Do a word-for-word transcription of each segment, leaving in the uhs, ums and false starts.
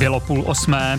Bylo půl osmé.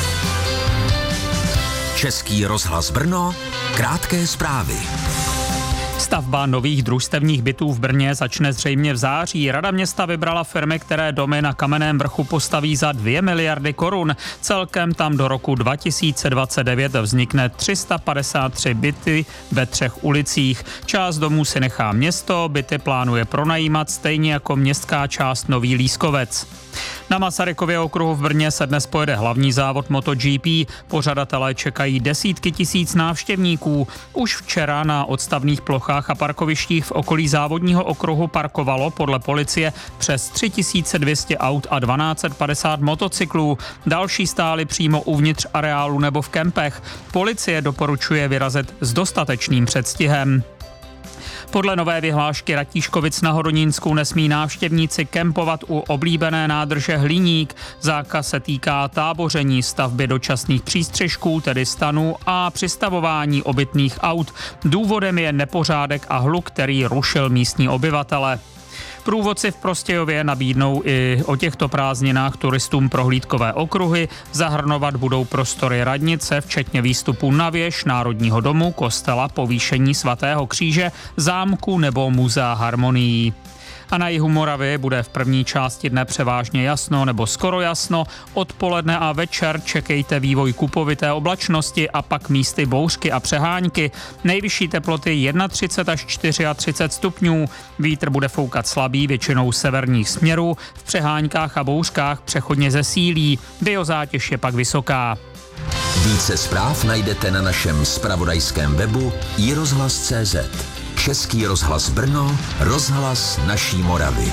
Český rozhlas Brno, krátké zprávy. Stavba nových družstevních bytů v Brně začne zřejmě v září. Rada města vybrala firmy, které domy na Kamenném vrchu postaví za dvě miliardy korun. Celkem tam do roku dva tisíce dvacet devět vznikne tři sta padesát tři byty ve třech ulicích. Část domů si nechá město, byty plánuje pronajímat, stejně jako městská část Nový Lískovec. Na Masarykově okruhu v Brně se dnes pojede hlavní závod MotoGP. Pořadatelé čekají desítky tisíc návštěvníků. Už včera na odstavných plochách a parkovištích v okolí závodního okruhu parkovalo podle policie přes tři tisíce dvě stě aut a tisíc dvě stě padesát motocyklů. Další stály přímo uvnitř areálu nebo v kempech. Policie doporučuje vyrazit s dostatečným předstihem. Podle nové vyhlášky Ratíškovic na Hodonínsku nesmí návštěvníci kempovat u oblíbené nádrže Hliník. Zákaz se týká táboření, stavby dočasných přístřešků, tedy stanů, a přistavování obytných aut. Důvodem je nepořádek a hluk, který rušil místní obyvatele. Průvodci v Prostějově nabídnou i o těchto prázdninách turistům prohlídkové okruhy. Zahrnovat budou prostory radnice, včetně výstupů na věž, Národního domu, kostela, povýšení svatého kříže, zámku nebo muzea harmonií. A na jihu Moravy bude v první části dne převážně jasno nebo skoro jasno. Odpoledne a večer čekejte vývoj kupovité oblačnosti a pak místy bouřky a přehánky. Nejvyšší teploty třicet jedna až třicet čtyři stupňů. Vítr bude foukat slabý, většinou severních směrů. V přeháňkách a bouřkách přechodně zesílí. Biozátěž je pak vysoká. Více zpráv najdete na našem zpravodajském webu i rozhlas tečka cé zet. Český rozhlas Brno, rozhlas naší Moravy.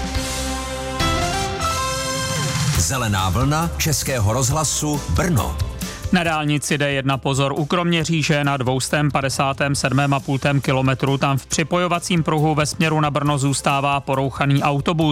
Zelená vlna Českého rozhlasu Brno. Na dálnici D jedna pozor u Kroměříže na dvě stě padesát sedm celá pět kilometru. Tam v připojovacím pruhu ve směru na Brno zůstává porouchaný autobus.